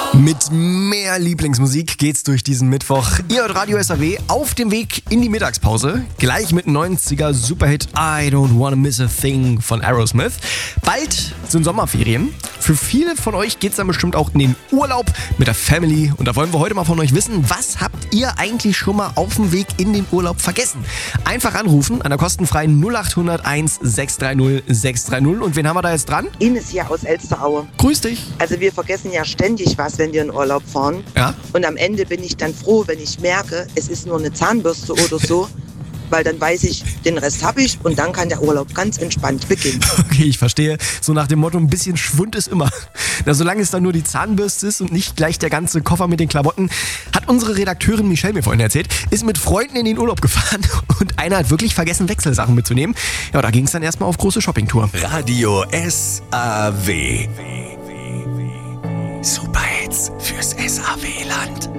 Mit mehr Lieblingsmusik geht's durch diesen Mittwoch. Ihr hört Radio SAW auf dem Weg in die Mittagspause. Gleich mit 90er Superhit I Don't Wanna Miss a Thing von Aerosmith. Bald sind Sommerferien. Für viele von euch geht's dann bestimmt auch in den Urlaub mit der Family. Und da wollen wir heute mal von euch wissen, was habt ihr eigentlich schon mal auf dem Weg in den Urlaub vergessen? Einfach anrufen an der kostenfreien 0800 630 630. Und wen haben wir da jetzt dran? Ines hier aus Elsteraue. Grüß dich. Also wir vergessen ja ständig was, wenn wir in Urlaub fahren. Ja? Und am Ende bin ich dann froh, wenn ich merke, es ist nur eine Zahnbürste oder so. Weil dann weiß ich, den Rest habe ich und dann kann der Urlaub ganz entspannt beginnen. Okay, ich verstehe. So nach dem Motto, ein bisschen Schwund ist immer. Na, solange es dann nur die Zahnbürste ist und nicht gleich der ganze Koffer mit den Klamotten, hat unsere Redakteurin Michelle mir vorhin erzählt, ist mit Freunden in den Urlaub gefahren und einer hat wirklich vergessen, Wechselsachen mitzunehmen. Ja, da ging es dann erstmal auf große Shoppingtour. Radio SAW. Superhits fürs SAW-Land.